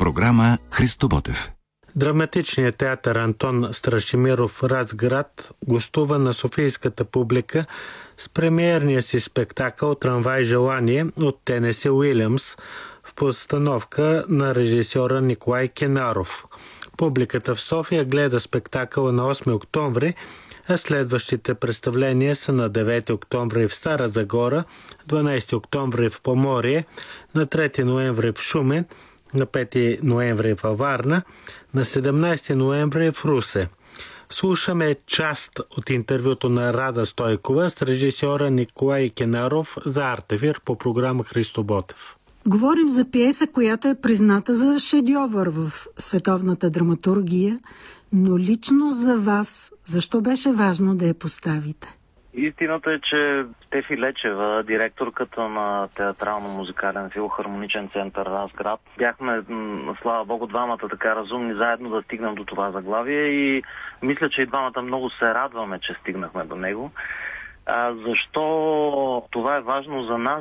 Програма Христо Ботев. Драматичният театър Антон Страшимиров Разград гостува на софийската публика с премиерния си спектакъл «Трамвай желание» от Тенеси Уилямс в постановка на режисьора Николай Кенаров. Публиката в София гледа спектакъла на 8 октомври, а следващите представления са на 9 октомври в Стара Загора, 12 октомври в Поморие, на 3 ноември в Шумен, на 5 ноември във Варна, на 17 ноември в Русе. Слушаме част от интервюто на Рада Стойкова с режисьора Николай Кенаров за Артевир по програма Христо Ботев. Говорим за пиеса, която е призната за шедьовър в световната драматургия, но лично за вас, защо беше важно да я поставите? Истината е, че Стефи Лечева, директорката на Театрално-музикален филхармоничен център Разград, бяхме, слава богу, двамата така разумни заедно да стигнем до това заглавие и мисля, че и двамата много се радваме, че стигнахме до него. Защо това е важно за нас?